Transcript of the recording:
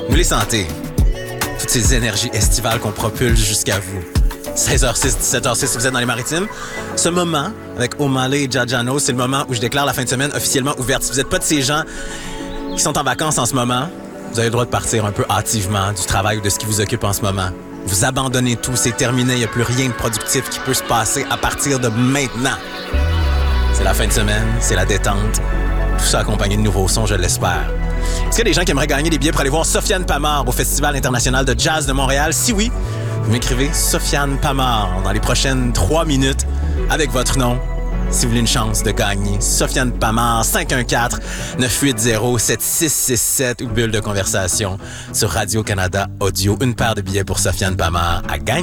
Vous les sentez. Toutes ces énergies estivales qu'on propulse jusqu'à vous. 16h06, 17h06 si vous êtes dans les maritimes. Ce moment, avec Omale et Jajano, c'est le moment où je déclare la fin de semaine officiellement ouverte. Si vous n'êtes pas de ces gens qui sont en vacances en ce moment, vous avez le droit de partir un peu hâtivement du travail ou de ce qui vous occupe en ce moment. Vous abandonnez tout, c'est terminé, il n'y a plus rien de productif qui peut se passer à partir de maintenant. C'est la fin de semaine, c'est la détente. Tout ça accompagné de nouveaux sons, je l'espère. Est-ce qu'il y a des gens qui aimeraient gagner des billets pour aller voir Sofiane Pamart au Festival international de jazz de Montréal? Si oui, vous m'écrivez Sofiane Pamart dans les prochaines 3 minutes avec votre nom. Si vous voulez une chance de gagner, Sofiane Pamart, 514-980-7667 ou bulle de conversation sur Radio-Canada Audio. Une paire de billets pour Sofiane Pamart à gagner.